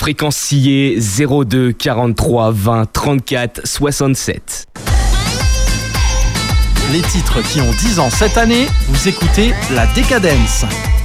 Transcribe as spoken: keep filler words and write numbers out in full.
fréquence sillée zéro deux quarante-trois vingt trente-quatre soixante-sept. Les titres qui ont dix ans cette année, vous écoutez La Décadence.